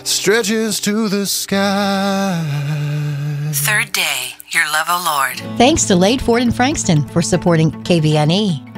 stretches to the sky. Third Day, Your Love, O Lord. Thanks to Lade Ford in Frankston for supporting KVNE.